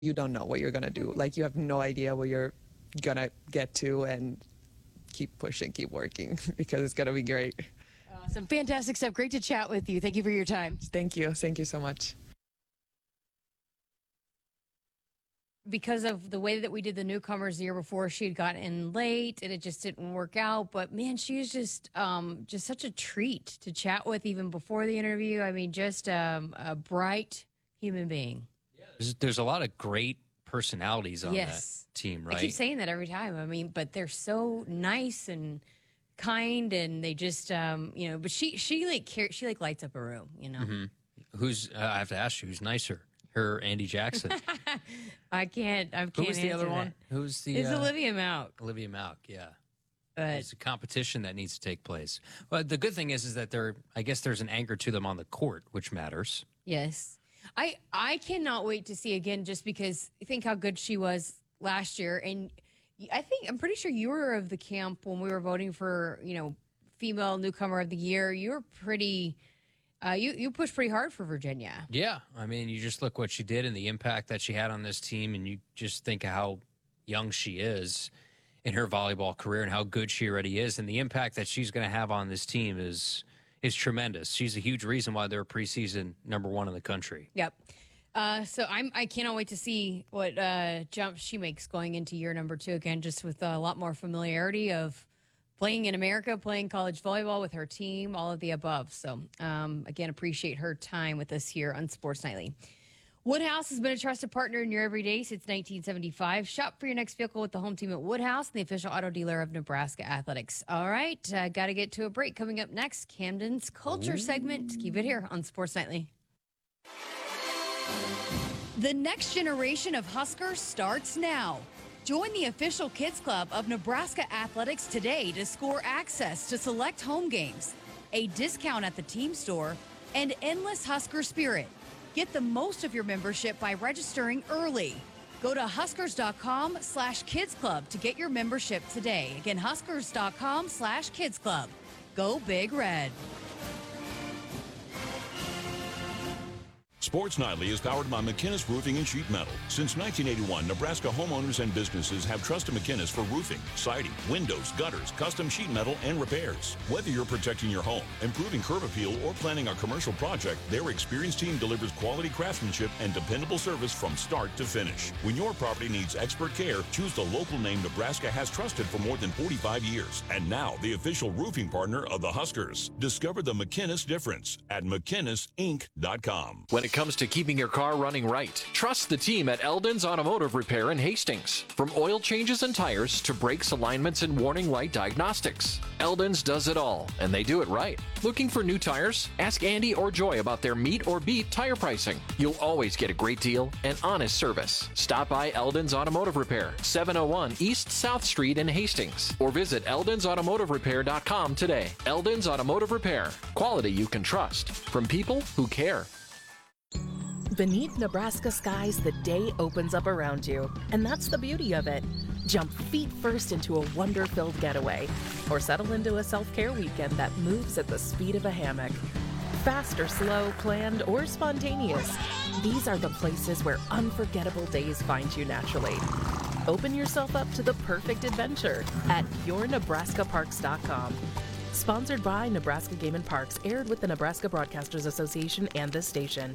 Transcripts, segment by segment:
you don't know what you're going to do. Like, you have no idea where you're going to get to, and keep pushing, keep working because it's going to be great. Awesome. Fantastic stuff. Great to chat with you. Thank you for your time. Thank you. Thank you so much. Because of the way that we did the newcomers the year before, she had gotten in late and it just didn't work out. But man, she's just such a treat to chat with even before the interview. I mean, just a bright human being. There's a lot of great personalities on that team, right? I keep saying that every time. I mean, but they're so nice and kind, and they just but she lights up a room, Mm-hmm. I have to ask you, who's nicer? Her, Andy Jackson. I can't. Who was the other one? Who's the? It's Olivia Malk. Olivia Malk, yeah. But it's a competition that needs to take place. But the good thing is that I guess there's an anchor to them on the court, which matters. Yes, I cannot wait to see again, just because think how good she was last year, and I'm pretty sure you were of the camp when we were voting for female newcomer of the year. You were pretty. You pushed pretty hard for Virginia. Yeah. I mean, you just look what she did and the impact that she had on this team, and you just think how young she is in her volleyball career and how good she already is, and the impact that she's going to have on this team is tremendous. She's a huge reason why they're preseason #1 in the country. Yep. So I cannot wait to see what jumps she makes going into year #2 again, just with a lot more familiarity of playing in America, playing college volleyball with her team, all of the above. So, again, appreciate her time with us here on Sports Nightly. Woodhouse has been a trusted partner in your everyday since 1975. Shop for your next vehicle with the home team at Woodhouse, the official auto dealer of Nebraska Athletics. All right, got to get to a break. Coming up next, Camden's Culture segment. Keep it here on Sports Nightly. The next generation of Huskers starts now. Join the official Kids Club of Nebraska Athletics today to score access to select home games, a discount at the team store, and endless Husker spirit. Get the most of your membership by registering early. Go to huskers.com/Kids Club to get your membership today. Again, huskers.com/Kids Club. Go Big Red. Sports Nightly is powered by McInnes Roofing and Sheet Metal. Since 1981, Nebraska homeowners and businesses have trusted McInnes for roofing, siding, windows, gutters, custom sheet metal, and repairs. Whether you're protecting your home, improving curb appeal, or planning a commercial project, their experienced team delivers quality craftsmanship and dependable service from start to finish. When your property needs expert care, choose the local name Nebraska has trusted for more than 45 years. And now, the official roofing partner of the Huskers. Discover the McInnes difference at McInnesInc.com. When it comes to keeping your car running right, trust the team at Eldon's Automotive Repair in Hastings. From oil changes and tires to brakes, alignments, and warning light diagnostics, Eldon's does it all, and they do it right. Looking for new tires? Ask Andy or Joy about their meet or beat tire pricing. You'll always get a great deal and honest service. Stop by Eldon's Automotive Repair, 701 East South Street in Hastings, or visit eldonsautomotiverepair.com today. Eldon's Automotive Repair. Quality you can trust. From people who care. Beneath Nebraska skies, the day opens up around you, and that's the beauty of it. Jump feet first into a wonder-filled getaway, or settle into a self-care weekend that moves at the speed of a hammock. Fast or slow, planned or spontaneous, these are the places where unforgettable days find you naturally. Open yourself up to the perfect adventure at yournebraskaparks.com. Sponsored by Nebraska Game and Parks, aired with the Nebraska Broadcasters Association and this station.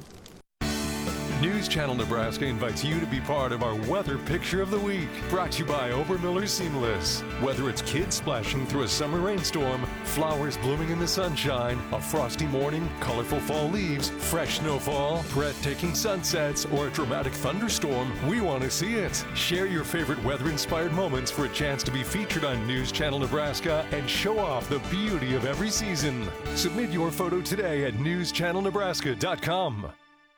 News Channel Nebraska invites you to be part of our Weather Picture of the Week, brought to you by Obermiller Seamless. Whether it's kids splashing through a summer rainstorm, flowers blooming in the sunshine, a frosty morning, colorful fall leaves, fresh snowfall, breathtaking sunsets, or a dramatic thunderstorm, we want to see it. Share your favorite weather-inspired moments for a chance to be featured on News Channel Nebraska and show off the beauty of every season. Submit your photo today at newschannelnebraska.com.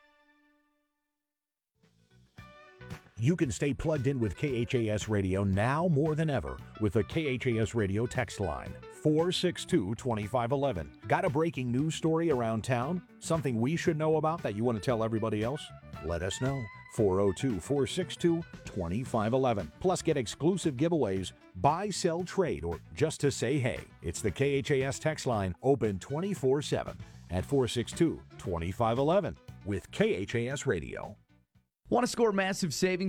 You can stay plugged in with KHAS Radio now more than ever with the KHAS Radio text line, 462-2511. Got a breaking news story around town? Something we should know about that you want to tell everybody else? Let us know. 402-462-2511. Plus, get exclusive giveaways, buy, sell, trade, or just to say hey. It's the KHAS text line, open 24/7 at 462-2511 with KHAS Radio. Want to score massive savings